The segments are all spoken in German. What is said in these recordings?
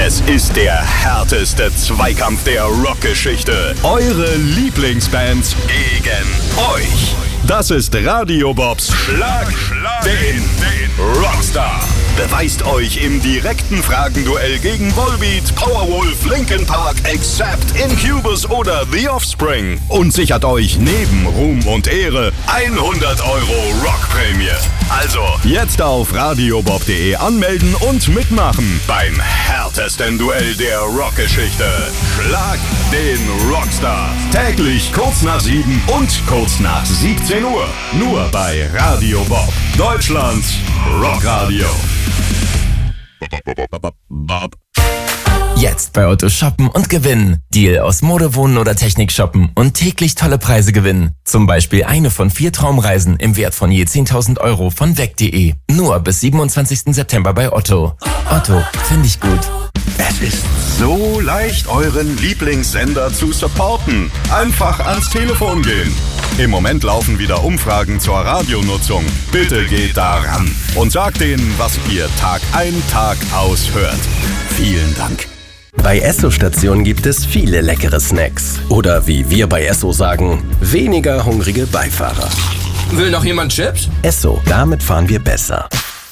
Es ist der härteste Zweikampf der Rockgeschichte. Eure Lieblingsbands gegen euch. Das ist Radio Bobs Schlag den Rockstar. Beweist euch im direkten Fragenduell gegen Volbeat, Powerwolf, Linkin Park, Accept, Incubus oder The Offspring. Und sichert euch neben Ruhm und Ehre 100 € Rockprämie. Also jetzt auf radiobob.de anmelden und mitmachen beim härtesten Duell der Rockgeschichte. Schlag den Rockstar. Täglich kurz nach 7 und kurz nach 17 Uhr. Nur bei Radio Bob. Deutschlands Rockradio. Jetzt bei Otto shoppen und gewinnen. Deal aus Mode, Wohnen oder Technik shoppen und täglich tolle Preise gewinnen. Zum Beispiel eine von 4 Traumreisen im Wert von je 10.000 € von weg.de. Nur bis 27. September bei Otto. Otto, finde ich gut. Es ist so leicht, euren Lieblingssender zu supporten. Einfach ans Telefon gehen. Im Moment laufen wieder Umfragen zur Radionutzung. Bitte geht daran und sagt denen, was ihr Tag ein, Tag aus hört. Vielen Dank. Bei Esso-Stationen gibt es viele leckere Snacks. Oder wie wir bei Esso sagen, weniger hungrige Beifahrer. Will noch jemand Chips? Esso, damit fahren wir besser.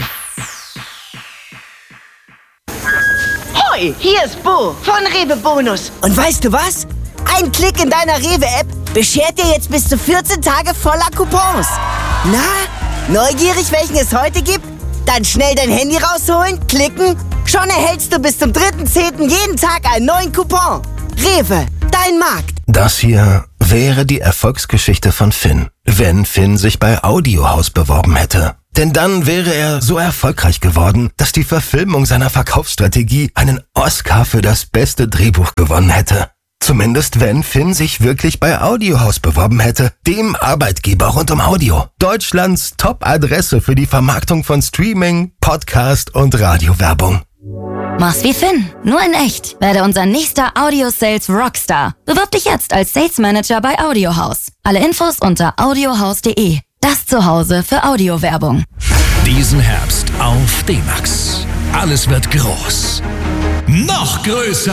Hoi, hier ist Bo von Rewe Bonus. Und weißt du was? Ein Klick in deiner Rewe-App beschert dir jetzt bis zu 14 Tage voller Coupons. Na, neugierig, welchen es heute gibt? Dann schnell dein Handy rausholen, klicken. Schon erhältst du bis zum 3.10. jeden Tag einen neuen Coupon. Rewe, dein Markt. Das hier wäre die Erfolgsgeschichte von Finn, wenn Finn sich bei Audiohaus beworben hätte. Denn dann wäre er so erfolgreich geworden, dass die Verfilmung seiner Verkaufsstrategie einen Oscar für das beste Drehbuch gewonnen hätte. Zumindest wenn Finn sich wirklich bei Audiohaus beworben hätte, dem Arbeitgeber rund um Audio. Deutschlands Top-Adresse für die Vermarktung von Streaming, Podcast und Radiowerbung. Mach's wie Finn, nur in echt. Werde unser nächster Audio-Sales Rockstar. Bewirb dich jetzt als Sales Manager bei Audiohaus. Alle Infos unter audiohaus.de. Das Zuhause für Audiowerbung. Diesen Herbst auf D-Max. Alles wird groß. Noch größer.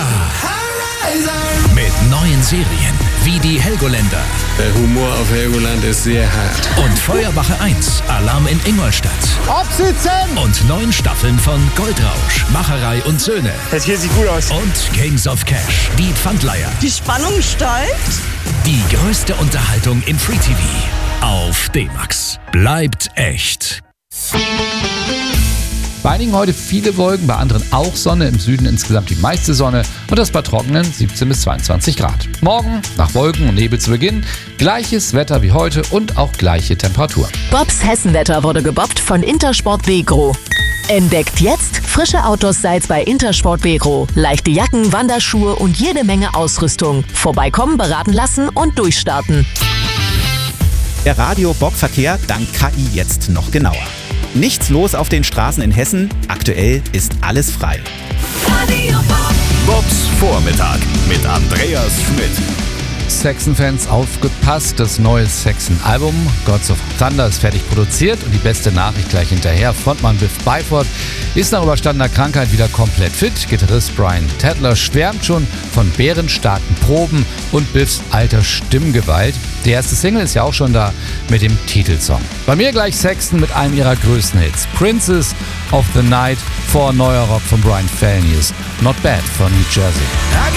Mit neuen Serien wie die Helgoländer. Der Humor auf Helgoland ist sehr hart. Und Feuerwache 1, Alarm in Ingolstadt. Absitzen! Und 9 Staffeln von Goldrausch, Macherei und Söhne. Das hier sieht gut aus. Und Kings of Cash, die Pfandleiher. Die Spannung steigt. Die größte Unterhaltung im Free TV. Auf D-Max. Bleibt echt. Bei einigen heute viele Wolken, bei anderen auch Sonne, im Süden insgesamt die meiste Sonne und das bei trockenen 17 bis 22 Grad. Morgen, nach Wolken und Nebel zu Beginn, gleiches Wetter wie heute und auch gleiche Temperaturen. Bobs Hessenwetter wurde gebobbt von Intersport Begro. Entdeckt jetzt frische Outdoor-Styles bei Intersport Begro. Leichte Jacken, Wanderschuhe und jede Menge Ausrüstung. Vorbeikommen, beraten lassen und durchstarten. Der Radio-Bob-Verkehr dank KI jetzt noch genauer. Nichts los auf den Straßen in Hessen. Aktuell ist alles frei. Radio Bobs Vormittag mit Andreas Schmidt. Saxon-Fans aufgepasst, das neue Saxon-Album Gods of Thunder ist fertig produziert und die beste Nachricht gleich hinterher. Frontmann Biff Byford ist nach überstandener Krankheit wieder komplett fit. Gitarrist Brian Tedler schwärmt schon von bärenstarken Proben und Biffs alter Stimmgewalt. Die erste Single ist ja auch schon da mit dem Titelsong. Bei mir gleich Saxon mit einem ihrer größten Hits. Princess of the Night, vor neuer Rock von Brian Fellny ist Not Bad von New Jersey.